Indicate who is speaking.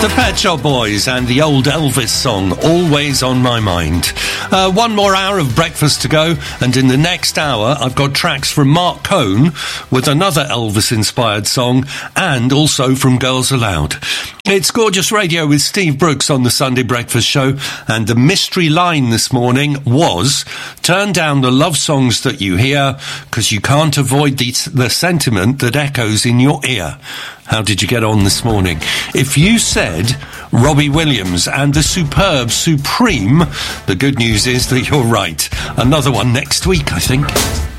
Speaker 1: The Pet Shop Boys and the old Elvis song, Always on My Mind. One more hour of breakfast to go, and in the next hour I've got tracks from Mark Cohn with another Elvis-inspired song, and also from Girls Aloud. It's Gorgeous Radio with Steve Brooks on the Sunday Breakfast Show, and the mystery line this morning was, turn down the love songs that you hear, because you can't avoid the sentiment that echoes in your ear. How did you get on this morning? If you said Robbie Williams and the superb Supreme, the good news is that you're right. Another one next week, I think.